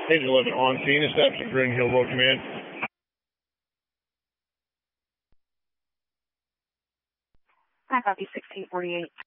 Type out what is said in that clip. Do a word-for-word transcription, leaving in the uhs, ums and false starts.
Page eleven on scene, establishing Green Hill Road Command. I copy sixteen forty-eight.